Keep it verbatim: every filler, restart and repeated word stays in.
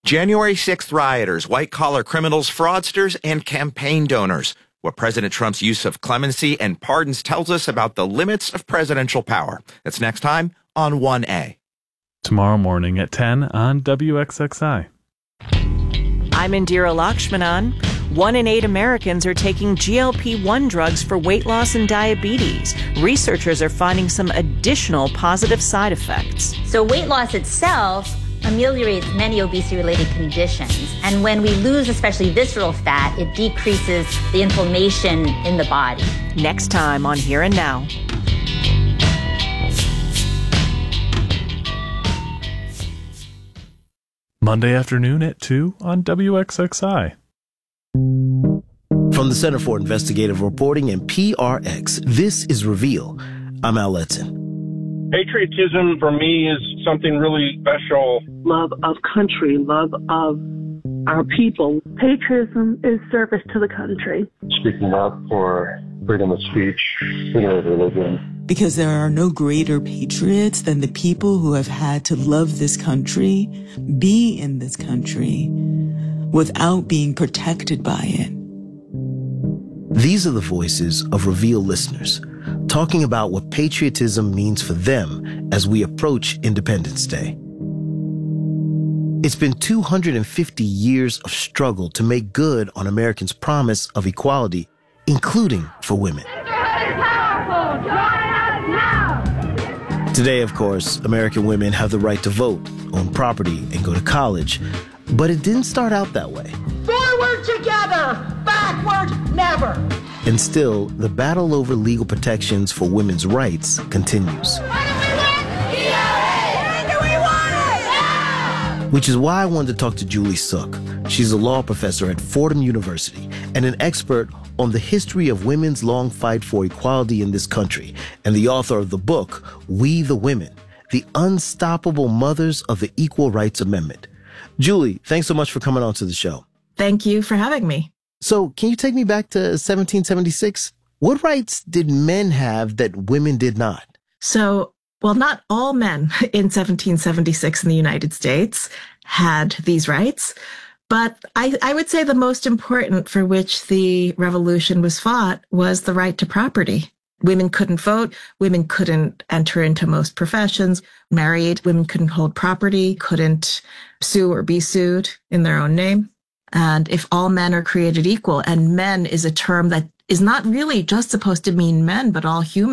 January sixth rioters, white-collar criminals, fraudsters, and campaign donors. What President Trump's use of clemency and pardons tells us about the limits of presidential power. That's next time on one A. Tomorrow morning at ten on W X X I. I'm Indira Lakshmanan. One in eight Americans are taking G L P one drugs for weight loss and diabetes. Researchers are finding some additional positive side effects. So weight loss itself ameliorates many obesity-related conditions. And when we lose especially visceral fat, it decreases the inflammation in the body. Next time on Here and Now. Monday afternoon at two on W X X I. From the Center for Investigative Reporting and P R X, this is Reveal. I'm Al Letson. Patriotism for me is something really special. Love of country, love of our people. Patriotism is service to the country. Speaking up for freedom of speech, freedom of religion. Because there are no greater patriots than the people who have had to love this country, be in this country, without being protected by it. These are the voices of Reveal listeners, talking about what patriotism means for them as we approach Independence Day. It's been two hundred fifty years of struggle to make good on Americans' promise of equality, including for women. Today, of course, American women have the right to vote, own property, and go to college. But it didn't start out that way. Forward together, backward never. And still, the battle over legal protections for women's rights continues. What do we want? E R A! When do we want it? Yeah! Which is why I wanted to talk to Julie Suk. She's a law professor at Fordham University and an expert on the history of women's long fight for equality in this country, and the author of the book, We the Women, The Unstoppable Mothers of the Equal Rights Amendment. Julie, thanks so much for coming on to the show. Thank you for having me. So can you take me back to seventeen seventy-six? What rights did men have that women did not? So, well, not all men in seventeen seventy-six in the United States had these rights, but I, I would say the most important for which the revolution was fought was the right to property. Women couldn't vote. Women couldn't enter into most professions. Married women couldn't hold property, couldn't sue or be sued in their own name. And if all men are created equal, and men is a term that is not really just supposed to mean men, but all humans.